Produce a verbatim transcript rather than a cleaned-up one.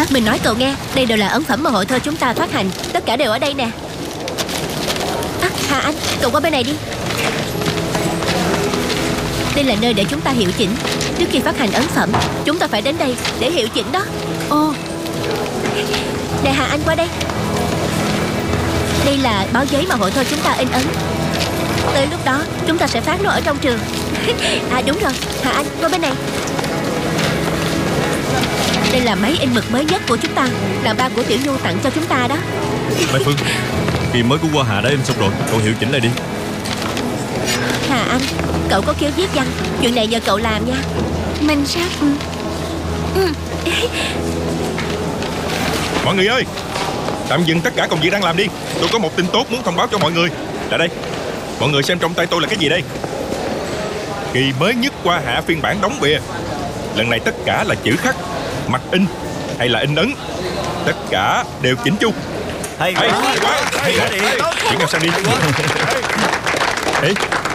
Hả? Mình nói cậu nghe, đây đều là ấn phẩm mà hội thơ chúng ta phát hành. Tất cả đều ở đây nè. À, Hà Anh, cậu qua bên này đi. Đây là nơi để chúng ta hiệu chỉnh. Trước khi phát hành ấn phẩm, chúng ta phải đến đây để hiệu chỉnh đó. Ồ, nè Hà Anh, qua đây. Đây là báo giấy mà hội thơ chúng ta in ấn. Tới lúc đó chúng ta sẽ phát nó ở trong trường. À đúng rồi, Hà Anh, qua bên này. Đây là máy in mực mới nhất của chúng ta, là ba của Tiểu Nhu tặng cho chúng ta đó. Mai Phương, kỳ mới của Hoa Hà đã in xong rồi, cậu hiệu chỉnh lại đi. Hà Anh, cậu có kêu viết văn, chuyện này nhờ cậu làm nha. Mình sao? Ừ. Ừ. Mọi người ơi, tạm dừng tất cả công việc đang làm đi. Tôi có một tin tốt muốn thông báo cho mọi người. Lại đây, mọi người xem trong tay tôi là cái gì đây? Kỳ mới nhất Hoa Hạ phiên bản đóng bìa. Lần này tất cả là chữ khắc, mặt in hay là in ấn, tất cả đều chỉnh chu. Hay Hay quá, quá, hay quá, hay hay quá. quá. Chuyển sang đi. Ê,